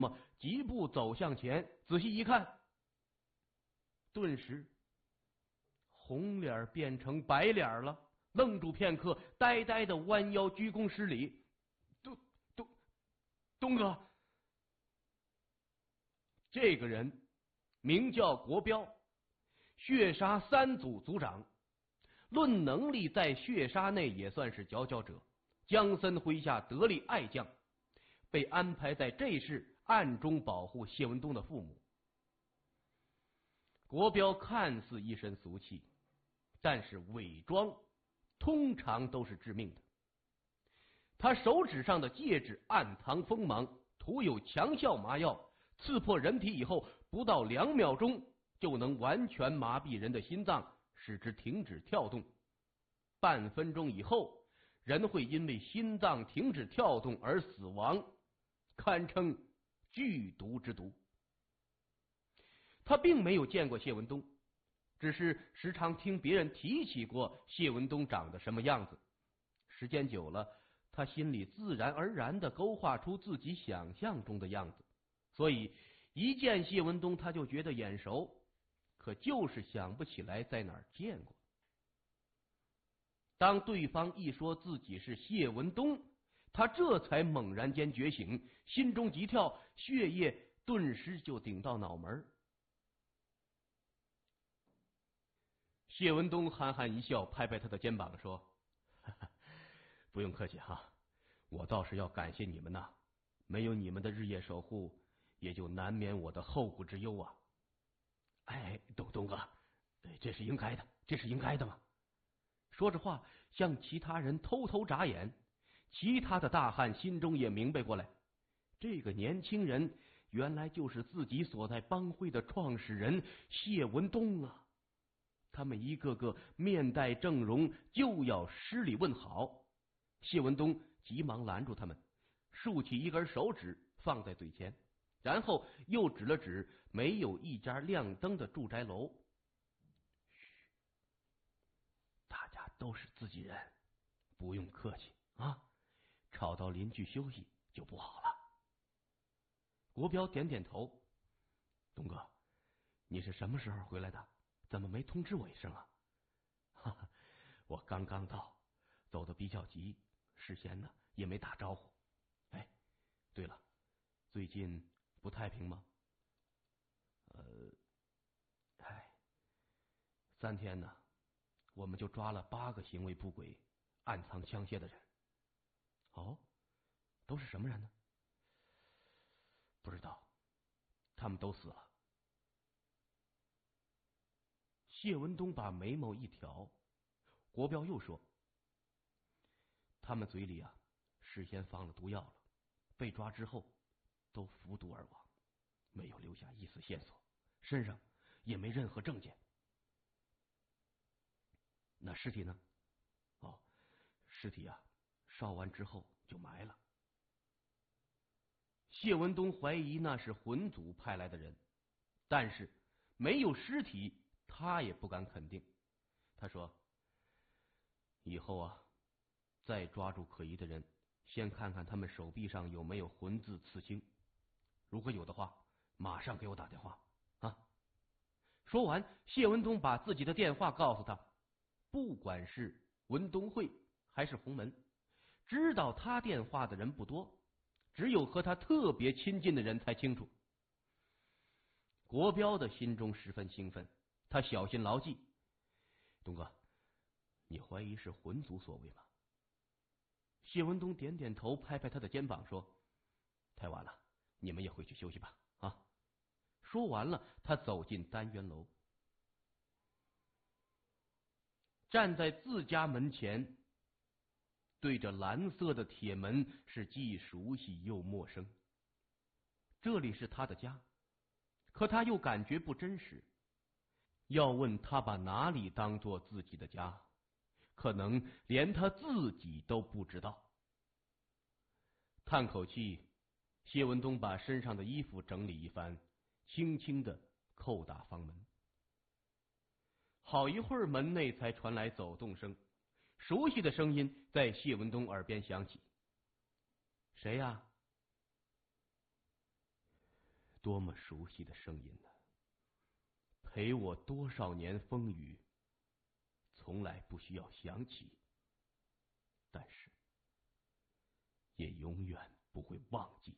疾步走向前，仔细一看，顿时红脸变成白脸了，愣住片刻，呆呆的弯腰鞠躬施礼：“东哥。”这个人名叫国标，血杀3组组长，论能力在血杀内也算是佼佼者，江森麾下得力爱将，被安排在这事暗中保护谢文东的父母。国标看似一身俗气，但是伪装通常都是致命的。他手指上的戒指暗藏锋芒，涂有强效麻药，刺破人体以后，不到2秒钟就能完全麻痹人的心脏，使之停止跳动。半分钟以后，人会因为心脏停止跳动而死亡，堪称剧毒之毒。他并没有见过谢文东，只是时常听别人提起过谢文东长得什么样子。时间久了，他心里自然而然地勾画出自己想象中的样子，所以一见谢文东他就觉得眼熟，可就是想不起来在哪儿见过。当对方一说自己是谢文东，他这才猛然间觉醒，心中急跳，血液顿时就顶到脑门。谢文东憨憨一笑，拍拍他的肩膀说：“哈哈，不用客气哈，我倒是要感谢你们呐，没有你们的日夜守护，也就难免我的后顾之忧啊。”“哎，东哥，这是应该的，这是应该的嘛。”说着话，向其他人偷偷眨眼。其他的大汉心中也明白过来，这个年轻人原来就是自己所在帮会的创始人谢文东啊。他们一个个面带正容，就要施礼问好。谢文东急忙拦住他们，竖起一根手指放在嘴前，然后又指了指没有一家亮灯的住宅楼：“嘘，大家都是自己人，不用客气啊，吵到邻居休息就不好了。”国标点点头：“东哥，你是什么时候回来的？怎么没通知我一声啊？”“哈哈，我刚刚到，走得比较急，事先呢也没打招呼。哎，对了，最近不太平吗？”“3天呢，我们就抓了8个行为不轨、暗藏枪械的人。”“哦，都是什么人呢？”“不知道，他们都死了。”谢文东把眉毛一挑，国标又说：“他们嘴里啊，事先放了毒药了，被抓之后都服毒而亡，没有留下一丝线索，身上也没任何证件。”“那尸体呢？”“哦，尸体啊，烧完之后就埋了。”谢文东怀疑那是魂族派来的人，但是没有尸体，他也不敢肯定。他说：“以后啊，再抓住可疑的人，先看看他们手臂上有没有魂字刺青，如果有的话，马上给我打电话啊。”说完，谢文东把自己的电话告诉他，不管是文东会还是洪门，知道他电话的人不多，只有和他特别亲近的人才清楚。国标的心中十分兴奋，他小心牢记：“东哥，你怀疑是魂族所为吗？”谢文东点点头，拍拍他的肩膀说：“太晚了，你们也回去休息吧啊。”说完了，他走进单元楼，站在自家门前，对着蓝色的铁门，是既熟悉又陌生。这里是他的家，可他又感觉不真实。要问他把哪里当做自己的家，可能连他自己都不知道。叹口气，谢文东把身上的衣服整理一番，轻轻的叩打房门。好一会儿，门内才传来走动声，熟悉的声音在谢文东耳边响起：“谁呀？” 多么熟悉的声音呢！陪我多少年风雨，从来不需要想起，但是也永远不会忘记。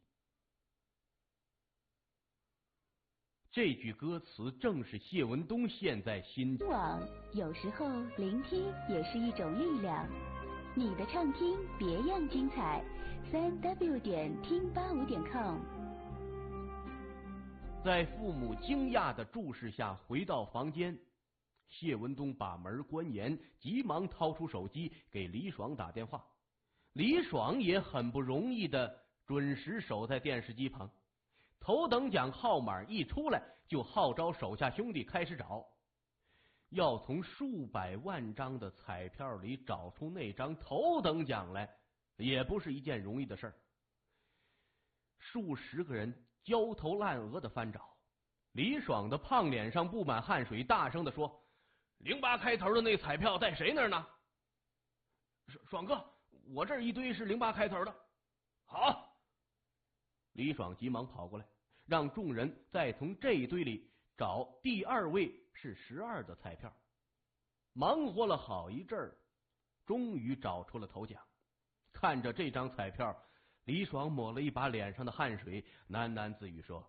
这句歌词正是谢文东现在心网有时候聆听也是一种力量，你的畅听别样精彩，3w 点听85.com。 在父母惊讶的注视下回到房间，谢文东把门关严，急忙掏出手机给李爽打电话。李爽也很不容易的准时守在电视机旁，头等奖号码一出来，就号召手下兄弟开始找。要从数百万张的彩票里找出那张头等奖来，也不是一件容易的事儿。数十个人焦头烂额的翻找，李爽的胖脸上布满汗水，大声的说：“08开头的那彩票在谁那儿呢？”爽哥，我这儿一堆是08开头的。好，李爽急忙跑过来，让众人再从这一堆里找第二位是12的彩票。忙活了好一阵儿，终于找出了头奖。看着这张彩票，李爽抹了一把脸上的汗水，喃喃自语说：“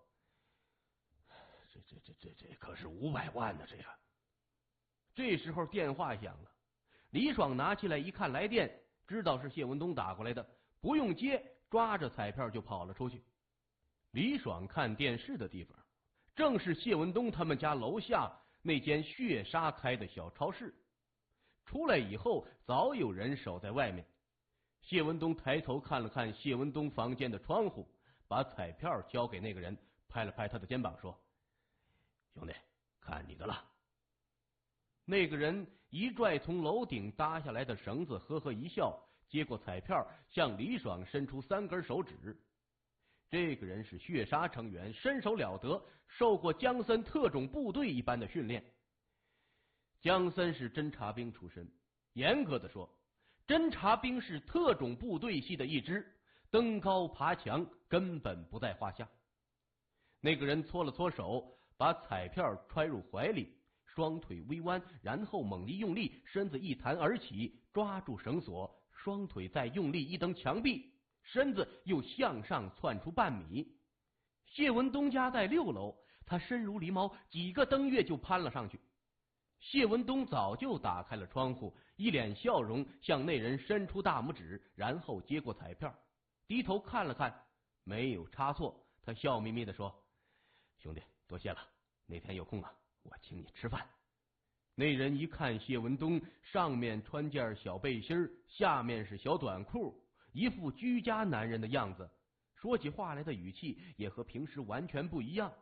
这可是500万呢！这个。”这时候电话响了，李爽拿起来一看来电，知道是谢文东打过来的，不用接，抓着彩票就跑了出去。李爽看电视的地方，正是谢文东他们家楼下那间血杀开的小超市。出来以后，早有人守在外面。谢文东抬头看了看谢文东房间的窗户，把彩票交给那个人，拍了拍他的肩膀说：“兄弟，看你的了。”那个人一拽从楼顶搭下来的绳子，呵呵一笑，接过彩票，向李爽伸出3根手指。这个人是血杀成员，身手了得，受过江森特种部队一般的训练。江森是侦察兵出身，严格的说，侦察兵是特种部队系的一支，登高爬墙根本不在话下。那个人搓了搓手，把彩票揣入怀里，双腿微弯，然后猛地用力，身子一弹而起，抓住绳索，双腿再用力一蹬墙壁，身子又向上窜出半米。谢文东家在6楼，他身如狸猫，几个登跃就攀了上去。谢文东早就打开了窗户，一脸笑容向那人伸出大拇指，然后接过彩票，低头看了看，没有差错。他笑眯眯地说：“兄弟，多谢了，哪天有空啊，我请你吃饭。”那人一看谢文东，上面穿件小背心，下面是小短裤，一副居家男人的样子，说起话来的语气也和平时完全不一样，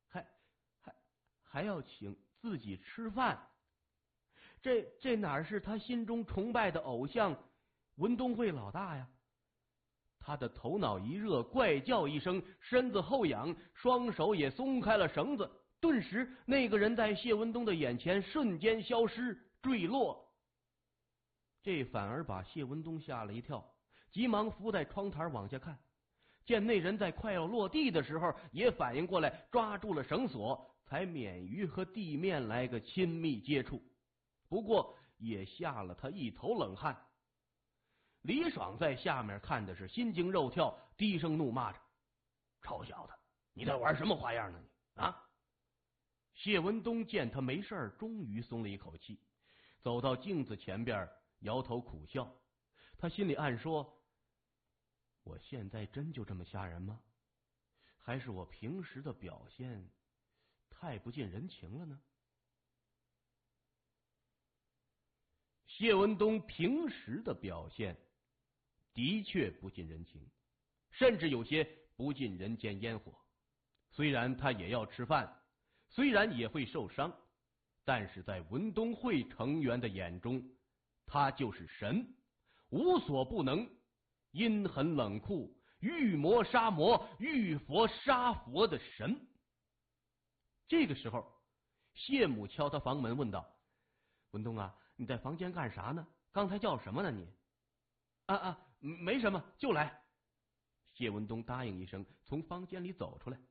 还要请自己吃饭。这哪是他心中崇拜的偶像文东会老大呀？他的头脑一热，怪叫一声，身子后仰，双手也松开了绳子。顿时那个人在谢文东的眼前瞬间消失坠落。这反而把谢文东吓了一跳，急忙伏在窗台往下看，见那人在快要落地的时候也反应过来，抓住了绳索，才免于和地面来个亲密接触，不过也吓了他一头冷汗。李爽在下面看的是心惊肉跳，低声怒骂着：“臭小子，你在玩什么花样呢你啊！”谢文东见他没事，终于松了一口气，走到镜子前边，摇头苦笑。他心里暗说：“我现在真就这么吓人吗？还是我平时的表现太不近人情了呢？”谢文东平时的表现的确不近人情，甚至有些不近人间烟火。虽然他也要吃饭，虽然也会受伤，但是在文东会成员的眼中，他就是神，无所不能，阴狠冷酷，遇魔杀魔，遇佛杀佛的神。这个时候，谢母敲他房门问道：“文东啊，你在房间干啥呢？刚才叫什么呢你？”“没什么，就来。”谢文东答应一声，从房间里走出来。